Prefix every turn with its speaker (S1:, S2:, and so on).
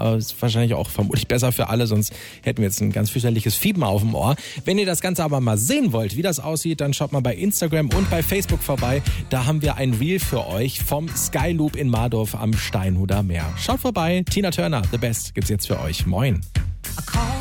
S1: aber ist wahrscheinlich auch vermutlich besser für alle, sonst hätten wir jetzt ein ganz fürchterliches Fiepen auf dem Ohr. Wenn ihr das Ganze aber mal sehen wollt, wie das aussieht, dann schaut mal bei Instagram und bei Facebook vorbei. Da haben wir ein Reel für euch vom Skyloop in Mardorf am Steinhuder Meer. Schaut vorbei. Tina Turner, The Best, gibt's jetzt für euch. Moin.